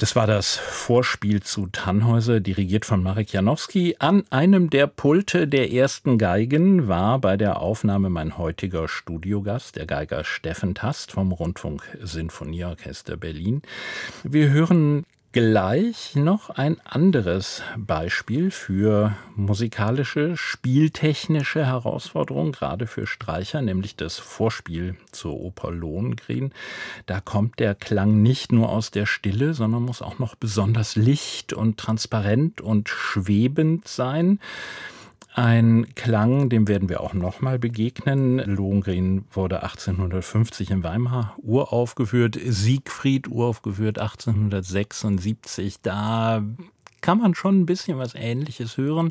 Das war das Vorspiel zu Tannhäuser, dirigiert von Marek Janowski. An einem der Pulte der ersten Geigen war bei der Aufnahme mein heutiger Studiogast, der Geiger Steffen Tast vom Rundfunk-Sinfonieorchester Berlin. Wir hören gleich noch ein anderes Beispiel für musikalische, spieltechnische Herausforderungen, gerade für Streicher, nämlich das Vorspiel zur Oper Lohengrin. Da kommt der Klang nicht nur aus der Stille, sondern muss auch noch besonders licht und transparent und schwebend sein. Ein Klang, dem werden wir auch nochmal begegnen. Lohengrin wurde 1850 in Weimar uraufgeführt, Siegfried uraufgeführt 1876. Da kann man schon ein bisschen was Ähnliches hören.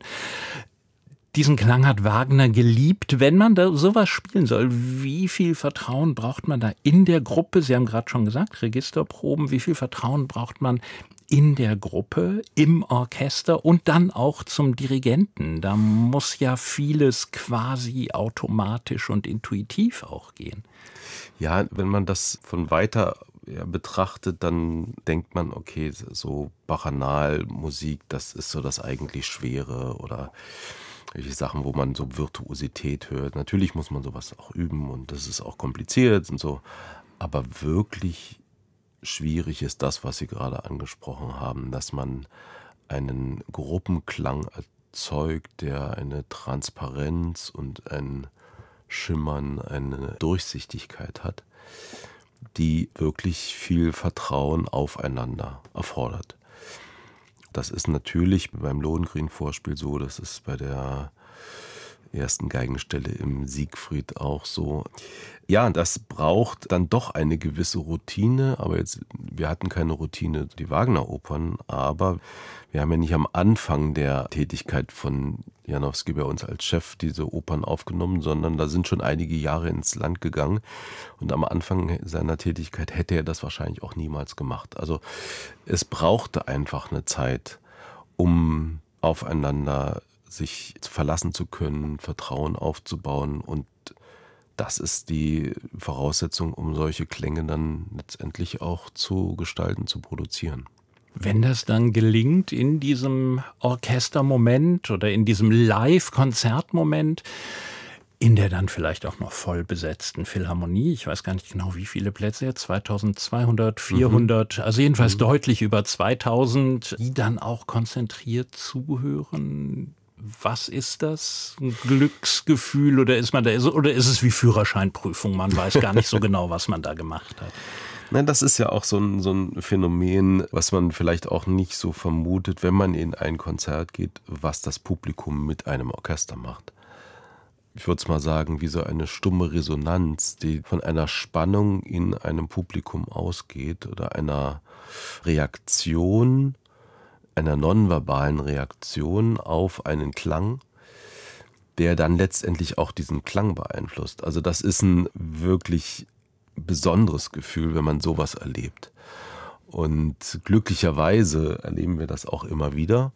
Diesen Klang hat Wagner geliebt. Wenn man da sowas spielen soll, wie viel Vertrauen braucht man da in der Gruppe? Sie haben gerade schon gesagt, Registerproben. Wie viel Vertrauen braucht man in der Gruppe, im Orchester und dann auch zum Dirigenten? Da muss ja vieles quasi automatisch und intuitiv auch gehen. Ja, wenn man das von weiter betrachtet, dann denkt man, okay, so Bacchanalmusik, das ist so das eigentlich Schwere oder welche Sachen, wo man so Virtuosität hört. Natürlich muss man sowas auch üben und das ist auch kompliziert und so, aber wirklich schwierig ist das, was Sie gerade angesprochen haben, dass man einen Gruppenklang erzeugt, der eine Transparenz und ein Schimmern, eine Durchsichtigkeit hat, die wirklich viel Vertrauen aufeinander erfordert. Das ist natürlich beim Lohengrin-Vorspiel so, das ist bei der ersten Geigenstelle im Siegfried auch so. Ja, das braucht dann doch eine gewisse Routine, aber wir hatten keine Routine, die Wagner-Opern, aber wir haben ja nicht am Anfang der Tätigkeit von Janowski bei uns als Chef diese Opern aufgenommen, sondern da sind schon einige Jahre ins Land gegangen und am Anfang seiner Tätigkeit hätte er das wahrscheinlich auch niemals gemacht. Also es brauchte einfach eine Zeit, um aufeinander sich verlassen zu können, Vertrauen aufzubauen und das ist die Voraussetzung, um solche Klänge dann letztendlich auch zu gestalten, zu produzieren. Wenn das dann gelingt in diesem Orchestermoment oder in diesem Live-Konzertmoment, in der dann vielleicht auch noch voll besetzten Philharmonie, ich weiß gar nicht genau, wie viele Plätze jetzt, 2200, 400, also jedenfalls deutlich über 2000, die dann auch konzentriert zuhören. Was ist das? Ein Glücksgefühl oder ist man da, oder ist es wie Führerscheinprüfung? Man weiß gar nicht so genau, was man da gemacht hat. Nein, das ist ja auch so ein Phänomen, was man vielleicht auch nicht so vermutet, wenn man in ein Konzert geht, was das Publikum mit einem Orchester macht. Ich würde es mal sagen, wie so eine stumme Resonanz, die von einer Spannung in einem Publikum ausgeht oder einer Reaktion, einer nonverbalen Reaktion auf einen Klang, der dann letztendlich auch diesen Klang beeinflusst. Also das ist ein wirklich besonderes Gefühl, wenn man sowas erlebt. Und glücklicherweise erleben wir das auch immer wieder.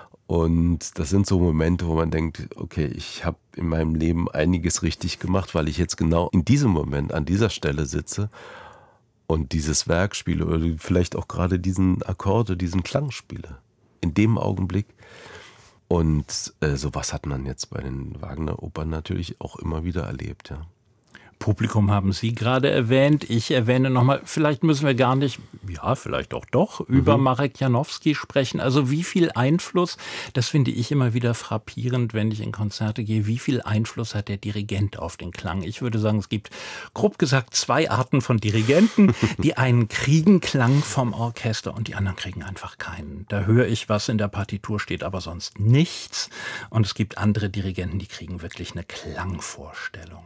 Und das sind so Momente, wo man denkt, okay, ich habe in meinem Leben einiges richtig gemacht, weil ich jetzt genau in diesem Moment an dieser Stelle sitze und dieses Werk spiele oder vielleicht auch gerade diesen Akkord oder diesen Klang spiele. In dem Augenblick. Und sowas hat man jetzt bei den Wagner-Opern natürlich auch immer wieder erlebt, ja. Publikum haben Sie gerade erwähnt. Ich erwähne nochmal, vielleicht müssen wir gar nicht, ja, vielleicht auch doch, über Marek Janowski sprechen. Also wie viel Einfluss, das finde ich immer wieder frappierend, wenn ich in Konzerte gehe, wie viel Einfluss hat der Dirigent auf den Klang? Ich würde sagen, es gibt, grob gesagt, 2 Arten von Dirigenten. Die einen kriegen Klang vom Orchester und die anderen kriegen einfach keinen. Da höre ich, was in der Partitur steht, aber sonst nichts. Und es gibt andere Dirigenten, die kriegen wirklich eine Klangvorstellung.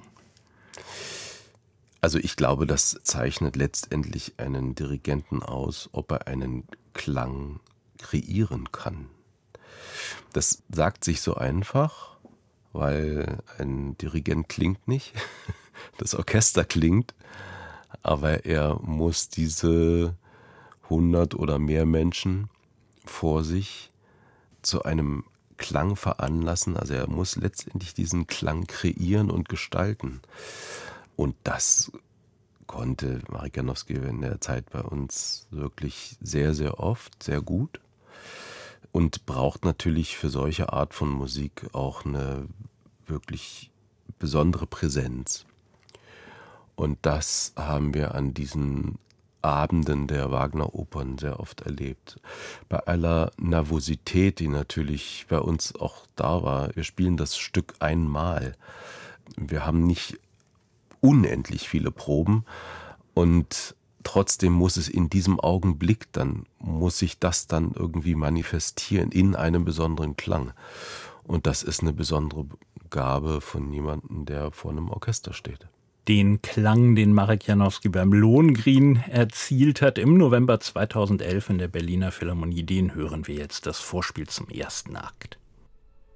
Also ich glaube, das zeichnet letztendlich einen Dirigenten aus, ob er einen Klang kreieren kann. Das sagt sich so einfach, weil ein Dirigent klingt nicht, das Orchester klingt, aber er muss diese 100 oder mehr Menschen vor sich zu einem Klang veranlassen. Also er muss letztendlich diesen Klang kreieren und gestalten. Und das konnte Marek Janowski in der Zeit bei uns wirklich sehr, sehr oft, sehr gut und braucht natürlich für solche Art von Musik auch eine wirklich besondere Präsenz. Und das haben wir an diesen Abenden der Wagner-Opern sehr oft erlebt. Bei aller Nervosität, die natürlich bei uns auch da war. Wir spielen das Stück einmal. Wir haben nicht unendlich viele Proben und trotzdem muss es in diesem Augenblick, dann muss sich das dann irgendwie manifestieren in einem besonderen Klang. Und das ist eine besondere Gabe von jemandem, der vor einem Orchester steht. Den Klang, den Marek Janowski beim Lohengrin erzielt hat im November 2011 in der Berliner Philharmonie, den hören wir jetzt, das Vorspiel zum ersten Akt.